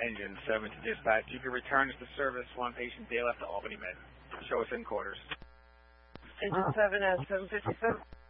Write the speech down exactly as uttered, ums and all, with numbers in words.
Engine seven to dispatch. You can return to service. One patient day left to Albany Med. Show us in quarters. Engine seven at seven fifty-seven.